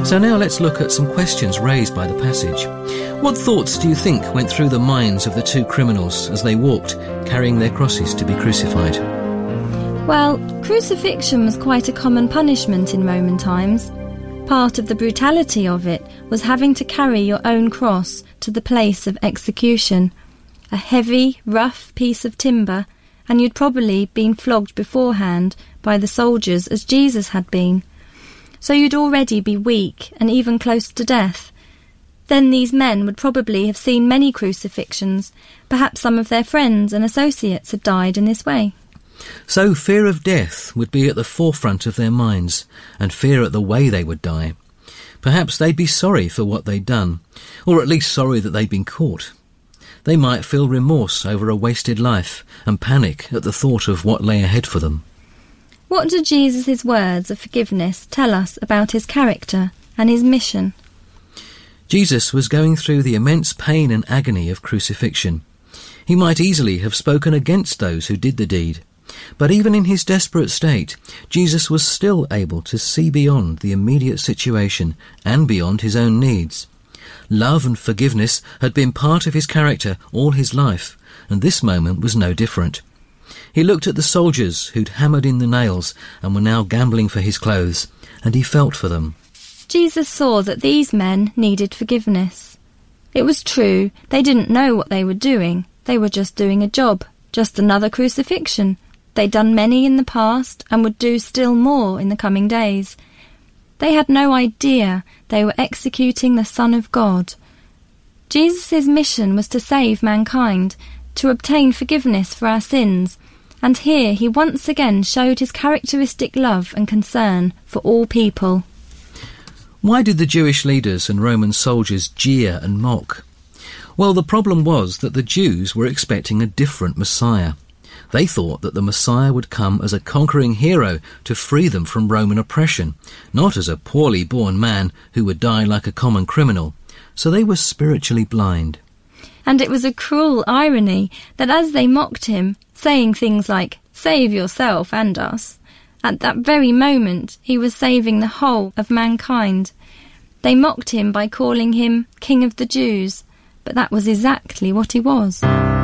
So now let's look at some questions raised by the passage. What thoughts do you think went through the minds of the two criminals as they walked, carrying their crosses to be crucified? Well, crucifixion was quite a common punishment in Roman times. Part of the brutality of it was having to carry your own cross to the place of execution. A heavy, rough piece of timber, and you'd probably been flogged beforehand by the soldiers as Jesus had been. So you'd already be weak and even close to death. Then these men would probably have seen many crucifixions. Perhaps some of their friends and associates had died in this way. So fear of death would be at the forefront of their minds, and fear at the way they would die. Perhaps they'd be sorry for what they'd done, or at least sorry that they'd been caught. They might feel remorse over a wasted life and panic at the thought of what lay ahead for them. What do Jesus' words of forgiveness tell us about his character and his mission? Jesus was going through the immense pain and agony of crucifixion. He might easily have spoken against those who did the deed, but even in his desperate state, Jesus was still able to see beyond the immediate situation and beyond his own needs. Love and forgiveness had been part of his character all his life, and this moment was no different. He looked at the soldiers who'd hammered in the nails and were now gambling for his clothes, and he felt for them. Jesus saw that these men needed forgiveness. It was true, they didn't know what they were doing. They were just doing a job, just another crucifixion. They'd done many in the past and would do still more in the coming days. They had no idea they were executing the Son of God. Jesus' mission was to save mankind, to obtain forgiveness for our sins, and here he once again showed his characteristic love and concern for all people. Why did the Jewish leaders and Roman soldiers jeer and mock? Well, the problem was that the Jews were expecting a different Messiah. They thought that the Messiah would come as a conquering hero to free them from Roman oppression, not as a poorly born man who would die like a common criminal. So they were spiritually blind. And it was a cruel irony that as they mocked him, saying things like, "Save yourself and us," at that very moment he was saving the whole of mankind. They mocked him by calling him King of the Jews, but that was exactly what he was.